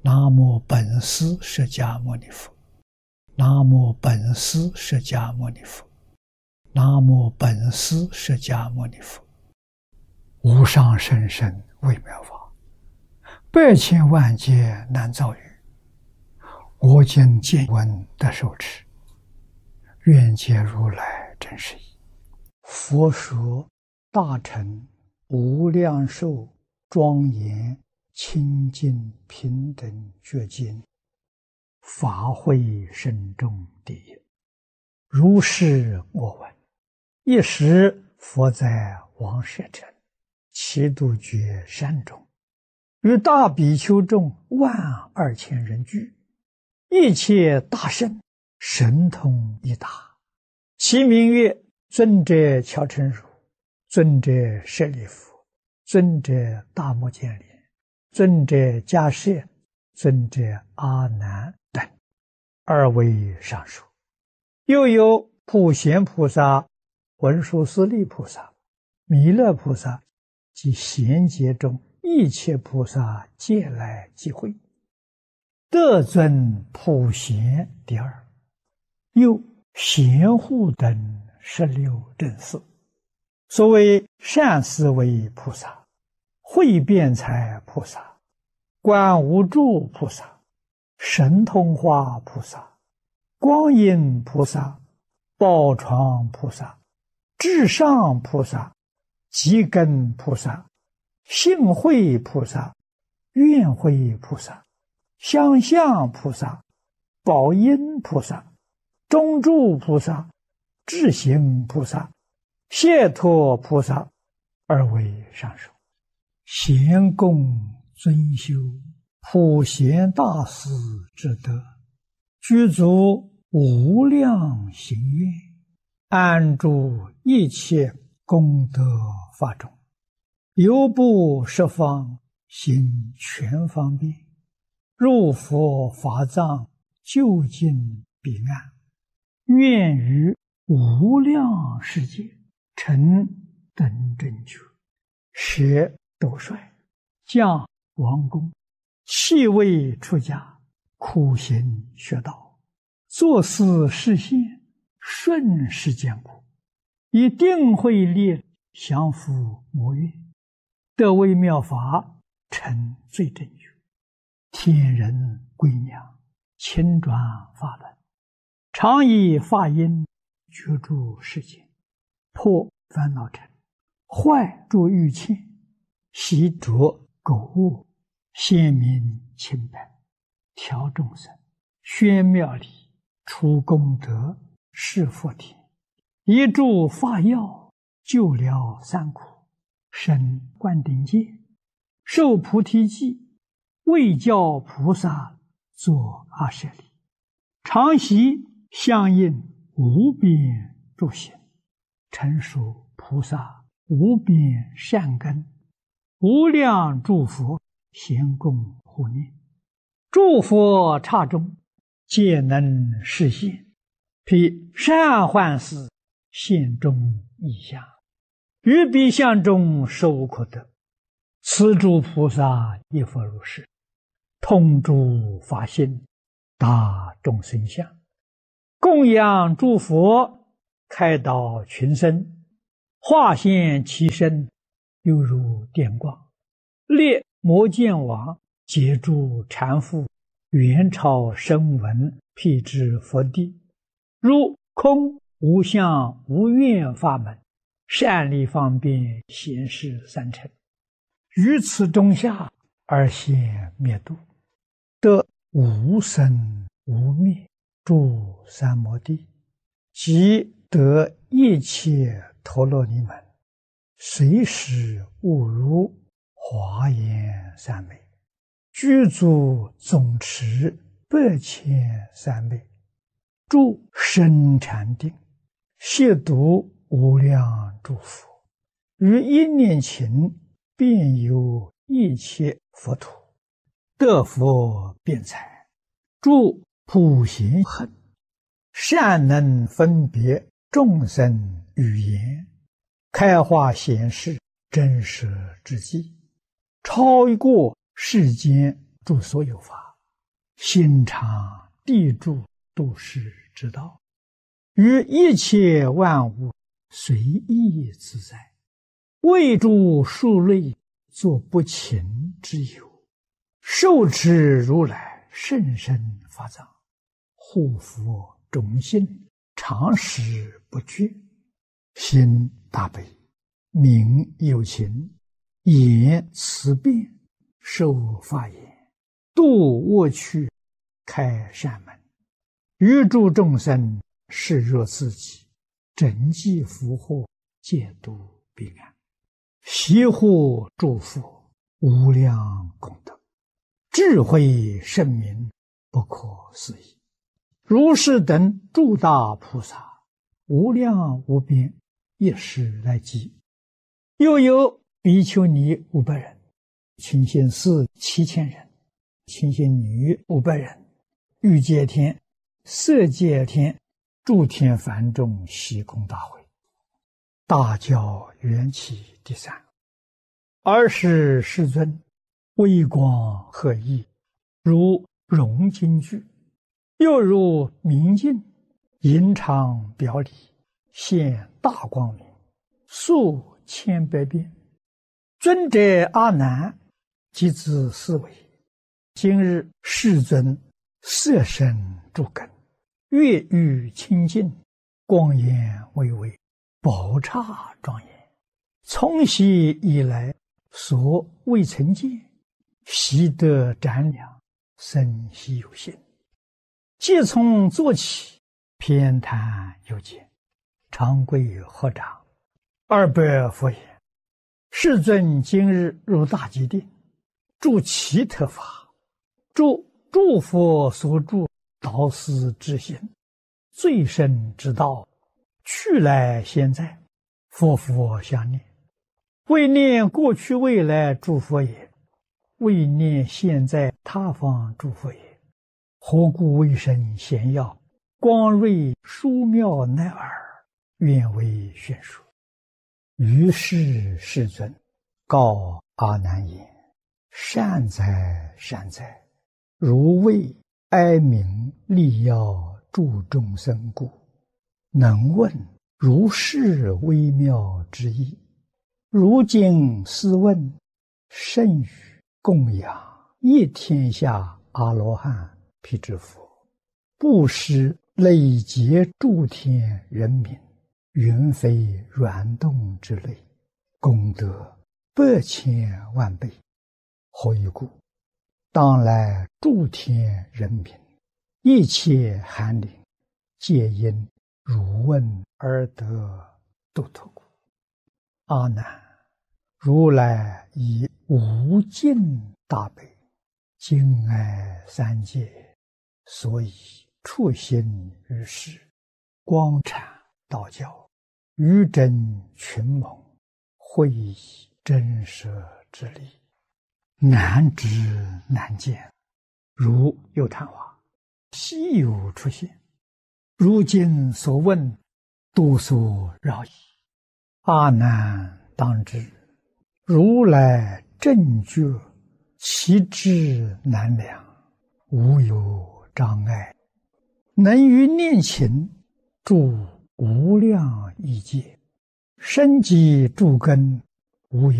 南无本师释迦牟尼佛，南无本师释迦牟尼佛，南无本师释迦牟尼佛。无上甚深微妙法，百千万劫难遭遇。我今见闻得受持，愿解如来真实义。佛说大乘无量寿庄严清净平等觉经，法会深重第一。如是我闻。一时佛在王舍城祇度觉山中，与大比丘众12000人聚，一切大圣神通一达，其名曰尊者乔陈如、尊者舍利弗、尊者大目犍连、尊者迦叶、尊者阿难等二位上首。又有普贤菩萨、文殊师利菩萨、弥勒菩萨及贤劫中一切菩萨皆来集会，得尊普贤第二。又贤护等16正士，所谓善思维菩萨、慧辩才菩萨、观无住菩萨、神通化菩萨、光阴菩萨、宝床菩萨、至上菩萨、积根菩萨、性慧菩萨、愿慧菩萨、相向菩萨、宝音菩萨、中住菩萨、智行菩萨、解脱菩萨二位上首。贤供尊修普贤大士之德，具足无量行愿，安住一切功德法中，犹不十方行全方便，入佛法藏究竟彼岸，愿于无量世界成等正觉，舍斗率，降王宫，弃位出家，苦行学道，作事实现，顺世间苦，以定慧力降伏魔怨，得微妙法，成最正觉，天人归娘，亲转法轮，常以法音觉住世间，破烦恼尘，坏诸欲牵，习着垢恶，显明清白，调众生，宣妙理，除功德，示佛田，一助法药，救了三苦，生灌顶戒，受菩提记，为教菩萨作阿舍利，常习相应无边诸行，成熟菩萨无边善根，无量诸佛咸供护念，诸佛刹中皆能实现，披善幻事现中异相，于彼相中实无可得。此诸菩萨亦复如是，通诸法性，达众生相，供养诸佛，开导群生，化现其身，犹如电光，列摩犍王，解诸缠缚，元超声闻，辟支佛地，如空无相无愿法门，善利方便显示三乘，于此中下而现灭度，得无生无灭诸三摩地，即得一切陀罗尼门，随时悟如华严三昧，具足总持8,300昧，住深禅定，亵渎无量诸佛，于一念頃遍游一切佛土，得佛辩才，住普贤行，善能分别众生语言，开化显示真实之际，超过世间诸所有法， 心常地住度世之道，于一切万物随意自在，为诸数类作不勤之有，受持如来甚深法藏，护佛忠信，常时不绝，心大悲，名有情，言辞辩，受法言，度恶趣，开善门，于诸众生视若自己，整济福祸，戒度彼岸，悉护诸佛，无量功德，智慧圣明，不可思议。如是等诸大菩萨，无量无边，一时来集。又有比丘尼500人，清心寺7000人，清心女500人，欲界天、色界天、诸天梵众悉空大会，大教缘起第3。尔时世尊微光和熠，如融金具，又如明镜，银常表里，现大光明，数千百变。尊者阿难即自思维：今日世尊色身诸根，月欲清净，光颜巍巍，宝刹庄严，从昔以来所未曾见，习得瞻仰，生希有心。即从坐起，偏袒右肩，长跪合掌，200佛言：世尊今日入大吉定，住其特法，诸佛所住导师之心，最深之道，去来现在，佛佛相念，为念过去未来诸佛也，为念现在他方诸佛也。何故为生显耀，光瑞殊妙乃尔，愿为宣说。于是世尊告阿难言：善哉善哉，如为哀鸣利要助众生故，能问如是微妙之意。如今斯问，甚于供养一天下阿罗汉辟支佛，布施累劫诸天人民，云飞软动之类，功德100千万倍。何以故？当来诸天人民，一切寒灵，皆因汝问而得度脱故。阿难，如来以无尽大悲，敬爱三界，所以处心于世，光阐道教，于真群蒙，会以真实之理，难知难见，如有昙花，稀有出现。如今所问，多所扰矣。阿难当知，如来正觉，其智难量，无有障碍，能于念勤住无量异界，深积诸根，无有